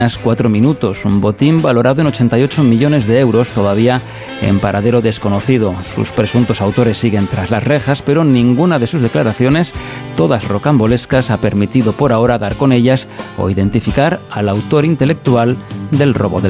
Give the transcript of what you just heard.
4 minutos, un botín valorado en 88 millones de euros, todavía en paradero desconocido. Sus presuntos autores siguen tras las rejas, pero ninguna de sus declaraciones, todas rocambolescas, ha permitido por ahora dar con ellas o identificar al autor intelectual del robo del